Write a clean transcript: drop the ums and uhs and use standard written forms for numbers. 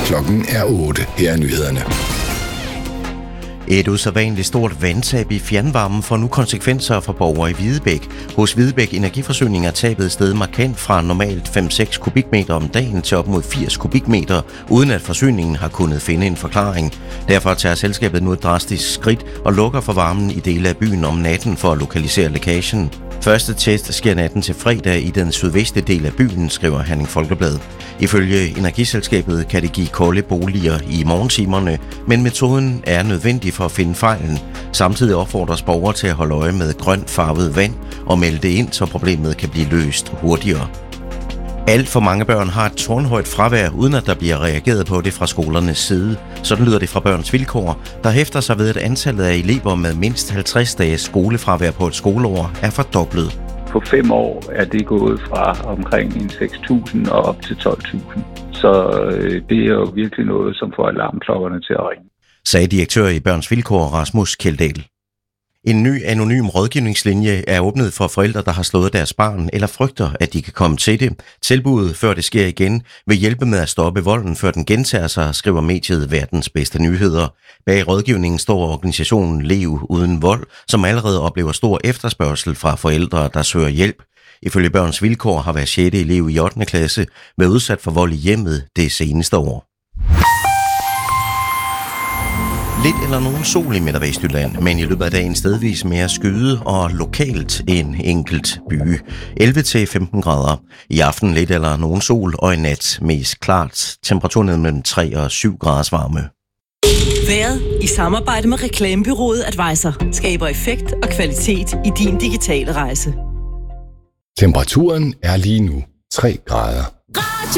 Klokken er 8. Her er nyhederne. Et usædvanligt stort vandtab i fjernvarmen får nu konsekvenser for borgere i Hvidebæk. Hos Hvidebæk Energiforsyning er tabet steget markant fra normalt 5-6 kubikmeter om dagen til op mod 80 kubikmeter, uden at forsyningen har kunnet finde en forklaring. Derfor tager selskabet nu et drastisk skridt og lukker for varmen i dele af byen om natten for at lokalisere lækagen. Første test sker natten til fredag i den sydvestlige del af byen, skriver Herning Folkeblad. Ifølge energiselskabet kan det give kolde boliger i morgentimerne, men metoden er nødvendig for at finde fejlen. Samtidig opfordres borgere til at holde øje med grønt farvet vand og melde det ind, så problemet kan blive løst hurtigere. Alt for mange børn har et tårnhøjt fravær, uden at der bliver reageret på det fra skolernes side. Sådan lyder det fra Børns Vilkår, der hæfter sig ved, at antallet af elever med mindst 50 dages skolefravær på et skoleår er fordoblet. På 5 år er det gået fra omkring 6.000 og op til 12.000. Så det er jo virkelig noget, som får alarmklokkerne til at ringe, sagde direktør i Børns Vilkår Rasmus Kjeldahl. En ny anonym rådgivningslinje er åbnet for forældre, der har slået deres barn eller frygter, at de kan komme til det. Tilbuddet, før det sker igen, vil hjælpe med at stoppe volden, før den gentager sig, skriver mediet Verdens Bedste Nyheder. Bag rådgivningen står organisationen Lev Uden Vold, som allerede oplever stor efterspørgsel fra forældre, der søger hjælp. Ifølge Børns Vilkår har hver 6. elev i 8. klasse været udsat for vold i hjemmet det seneste år. Lidt eller nogen sol i Midt- og Vestjylland, men i løbet af dagen stedvis mere skyde og lokalt en enkelt by. 11-15 grader. I aften lidt eller nogen sol og i nat mest klart. Temperaturen mellem 3 og 7 graders varme. Været i samarbejde med reklamebureauet Advisor skaber effekt og kvalitet i din digitale rejse. Temperaturen er lige nu 3 grader.